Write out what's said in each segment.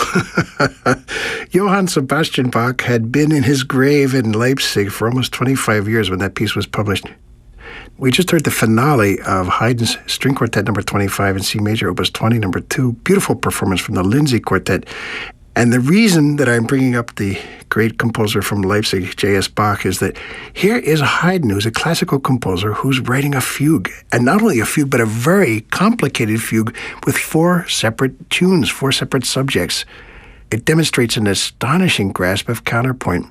Johann Sebastian Bach had been in his grave in Leipzig for almost 25 years when that piece was published. We just heard the finale of Haydn's String Quartet number 25 in C major, opus 20, number 2. Beautiful performance from the Lindsay Quartet. And the reason that I'm bringing up the great composer from Leipzig, J.S. Bach, is that here is Haydn, who's a classical composer, who's writing a fugue. And not only a fugue, but a very complicated fugue with 4 separate tunes, 4 separate subjects. It demonstrates an astonishing grasp of counterpoint.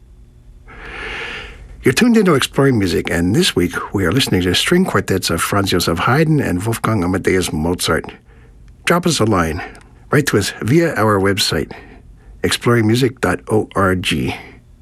You're tuned into Exploring Music, and this week we are listening to string quartets of Franz Joseph Haydn and Wolfgang Amadeus Mozart. Drop us a line. Write to us via our website, exploringmusic.org.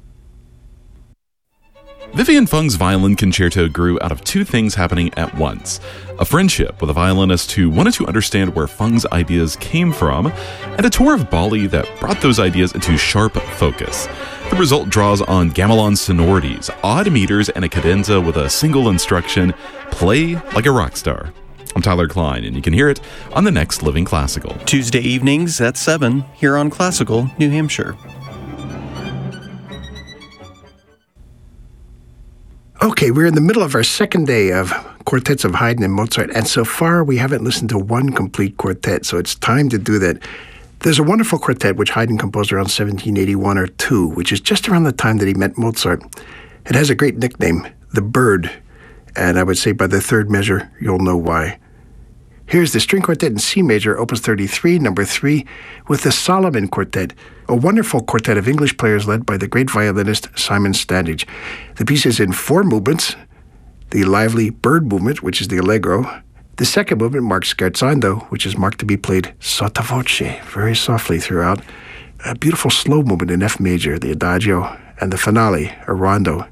Vivian Fung's violin concerto grew out of 2 things happening at once: a friendship with a violinist who wanted to understand where Fung's ideas came from, and a tour of Bali that brought those ideas into sharp focus. The result draws on gamelan sonorities, odd meters, and a cadenza with a single instruction: play like a rock star. I'm Tyler Klein, and you can hear it on the next Living Classical. Tuesday evenings at 7 here on Classical New Hampshire. Okay, we're in the middle of our second day of quartets of Haydn and Mozart, and so far we haven't listened to one complete quartet, so it's time to do that. There's a wonderful quartet which Haydn composed around 1781 or 2, which is just around the time that he met Mozart. It has a great nickname, the Bird, and I would say by the 3rd measure, you'll know why. Here's the String Quartet in C major, opus 33, number 3, with the Solomon Quartet, a wonderful quartet of English players led by the great violinist Simon Standage. The piece is in 4 movements: the lively Bird movement, which is the Allegro; the second movement marks Scherzando, which is marked to be played sotto voce, very softly throughout; a beautiful slow movement in F major, the Adagio; and the finale, a rondo,